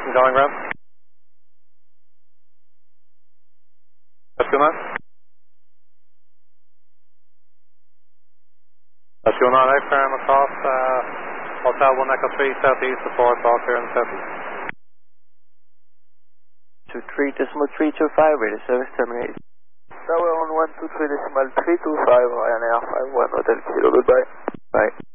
Houston calling ground. Puma. Fuel 9 firm across Hotel 1 Echo 3 Southeast, the 4th, all clear in the Southeast. 23.325, radio service terminated. Tower on 123.325, Ryanair 51 Hotel Kilo, goodbye. Bye.